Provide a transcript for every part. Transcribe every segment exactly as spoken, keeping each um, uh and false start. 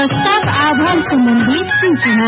प्रस्ताव आह्वान सम्बन्धी सूचना।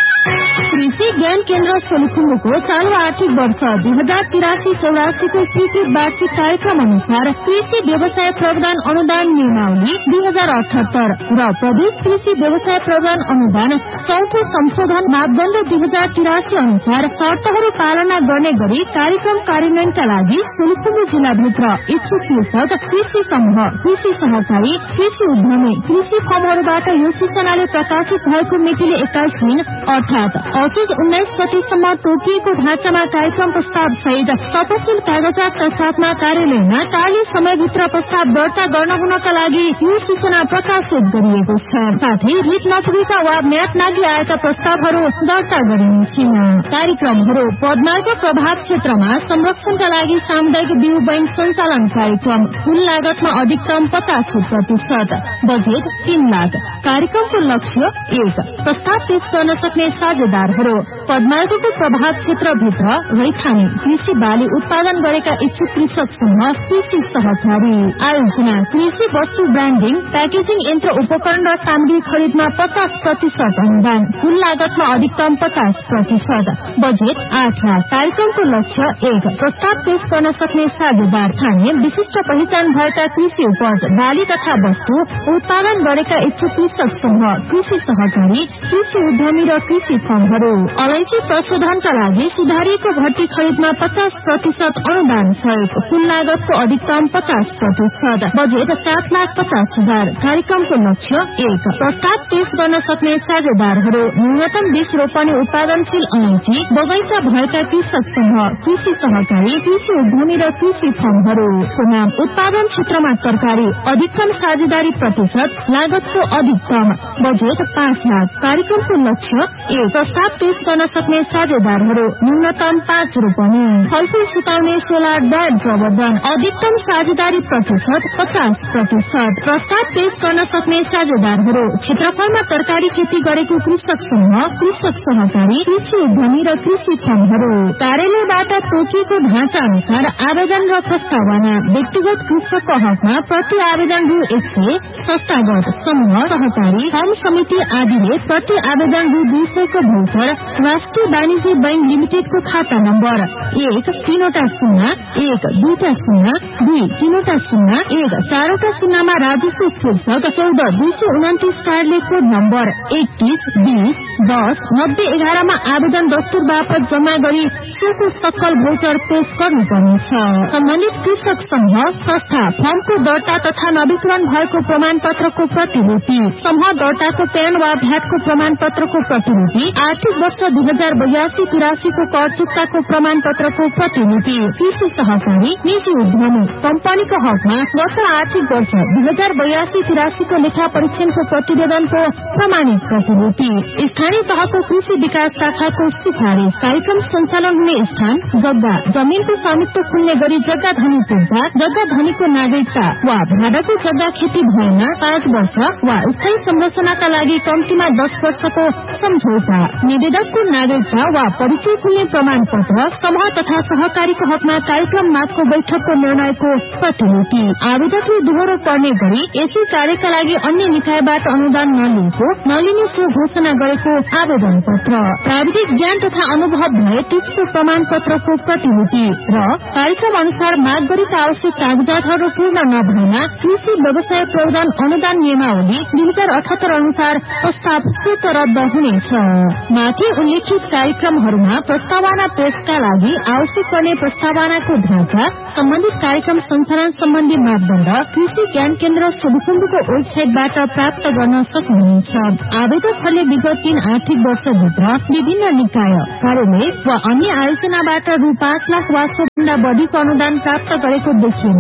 कृषि ज्ञान केन्द्र सोलुखुम्बुको चालू आर्थिक वर्ष दुई हजार तिरासी चौरासी को स्वीकृत वार्षिक कार्यक्रम अनुसार कृषि व्यवसाय प्रावधान अनुदान नियमावली दुई हजार अठहत्तर र प्रदेश कृषि व्यवसाय प्रावधान अनुदान चौथो संशोधन मापदण्ड दुई हजार तिरासी अनुसार शर्तहरू पालना गर्ने गरी कार्यक्रम कार्यान्वयनका लागि सोलुखुम्बु जिल्लाभित्र इच्छुक कृषक, कृषि समूह, कृषि सहकारी, कृषि उद्यमी, कृषि फर्महरूबाट यो सूचनाले प्रकाशित भएको मितिले एक्काइस दिन अर्थात असोज उन्नाइस गतेसम्म तोकिएको ढाँचामा कार्यक्रम प्रस्ताव सहित तपसिल कागजातका साथमा कार्यालयमा कार्य समयभित्र प्रस्ताव दर्ता गर्न हुनका लागि यो सूचना प्रकाशित गरिएको छ। साथै रिट नपुगेका वा म्याद नागी आएका प्रस्तावहरू दर्ता गरिने छैन। कार्यक्रमहरू पदमार्ग प्रभाव क्षेत्रमा संरक्षणका लागि सामुदायिक बिउ बैंक सञ्चालन कार्यक्रम कुल लागतमा अधिकतम पचास प्रतिशत, बजेट तीन लाख। कार्यक्रमको लक्ष्य एक, प्रस्ताव पेश गर्न सक्ने साझेदारहरू पदमार्गको प्रभाव क्षेत्रभित्र रैथाने कृषि बाली उत्पादन गरेका इच्छुक कृषक समूह, कृषि सहकारी। आयोजना कृषि वस्तु ब्रान्डिङ, प्याकेजिङ यन्त्र उपकरण र सामग्री खरिदमा पचास प्रतिशत अनुदान, कुल लागतमा अधिकतम पचास प्रतिशत, बजेट आठ लाख। कार्यक्रमको लक्ष्य एक, प्रस्ताव पेश गर्न सक्ने साझेदार ठाने विशिष्ट पहिचान भएका कृषि उपज, बाली तथा वस्तु उत्पादन गरेका इच्छुक कृषक समूह, कृषि सहकारी, कृषि उद्यमी र कृषि फर्महरू। अलैँची प्रशोधनका लागि सुधारिएको भट्टी खरिदमा पचास प्रतिशत अनुदान सहित कुल लागतको अधिकतम पचास प्रतिशत, बजेट सात लाख पचास हजार। कार्यक्रमको लक्ष्य एक, प्रस्ताव पेश गर्न सक्ने साझेदारहरू न्यूनतम बीस रोपनी उत्पादनशील अलैँची बगैँचा भएका कृषक समूह, कृषि सहकारी, कृषि उद्यमी र कृषि फर्महरू। नाम उत्पादन क्षेत्रमा तरकारी अधिकतम साझेदारी प्रतिशत, लागतको अधिकतम, बजेट पाँच लाख। कार्यक्रमको लक्ष्य एक, प्रस्ताव पेश गर्न सक्ने साझेदारहरू न्यूनतम पाँच रोपनी। फलफूल सुकाउने सोलर ब्याड प्रवर्धन अधिकतम साझेदारी प्रतिशत पचास प्रतिशत। प्रस्ताव पेश गर्न सक्ने साझेदारहरू क्षेत्रफलमा तरकारी खेती गरेको कृषक समूह, कृषक सहकारी, कृषि उद्यमी र कृषि फर्महरू। कार्यालयबाट तोकिएको ढाँचा अनुसार आवेदन र प्रस्तावना व्यक्तिगत कृषकको हकमा प्रति आवेदन रु एक सय, संस्थागत समूह, सहकारी, फर्म समिति आदिले प्रति आवेदन रु दुई सयको भौचर राष्ट्रिय वाणिज्य बैंक लिमिटेडको खाता नम्बर एक तीनवटा शून्य एक दुईटा शून्य दुई तीनवटा शून्य एक चारवटा शून्यमा राजस्व शीर्षक चौध दुई सय उन्तिस कार्यालय कोड नम्बर एकतीस बीस दस नब्बे एघारमा आवेदन दस्तुर बापत जम्मा गरी सोको सक्कल भौचर पेश गर्नुपर्नेछ। सम्बन्धित कृषक समूह, संस्था, फर्मको दर्ता तथा नवीकरण भएको प्रमाण पत्रको प्रतिलिपि, समूह दर्ताको प्यान वा भ्याटको प्रमाण पत्रको प्रतिलिपि, आर्थिक वर्ष दुई हजार बयासी तिरासीको कर चुक्ताको प्रमाण पत्रको प्रतिलिपि, कृषि सहकारी, निजी उद्यमी, कम्पनीको हकमा गत आर्थिक वर्ष दुई हजार बयासी तिरासीको लेखा परीक्षणको प्रतिवेदनको प्रमाणित प्रतिलिपि, स्थानीय तहको कृषि विकास शाखाको सिफारिस, कार्यक्रम सञ्चालन हुने स्थान, जग्गा, जमीनको स्वामित्व खुल्ने गरी जग्गा धनी पुग्दा जग्गा धनीको नागरिकता वा भाडाको जग्गा खेती भएमा पाँच वर्ष वा स्थायी संरचनाका लागि कम्तीमा दस वर्षको सम्झौता, निवेदकको नागरिकता वा परिचय खुल्ने प्रमाण पत्र, समूह तथा सहकारीको हकमा कार्यक्रम मागको बैठकको निर्णयको प्रतिलिपि। आवेदकले दोहोरो पर्ने गरी यसै कार्यका लागि अन्य निकायबाट अनुदान नलिएको नलिने सो घोषणा गरेको आवेदन पत्र, प्राविधिक ज्ञान तथा अनुभव भए त्यसको प्रमाण पत्रको प्रतिलिपि र कार्यक्रम अनुसार माग गरेका आवश्यक कागजातहरू पूर्ण नभएमा कृषि व्यवसाय प्रावधान अनुदान नियमावली दुई हजार अठहत्तर अनुसार प्रस्ताव स्वत रद्द हुनेछ। माथि उल्लेखित कार्यक्रमहरूमा प्रस्तावना पेशका लागि आवश्यक पर्ने प्रस्तावनाको ढाँचा, सम्बन्धित कार्यक्रम सञ्चालन सम्बन्धी मापदण्ड कृषि ज्ञान केन्द्र सोलुखुम्बुको वेबसाइटबाट प्राप्त गर्न सक्नुहुनेछ। आवेदकहरूले विगत तीन आर्थिक वर्षभित्र विभिन्न निकाय, कार्यालय वा अन्य आयोजनाबाट रु पाँच लाख वा सोभन्दा बढीको अनुदान प्राप्त गरेको देखिए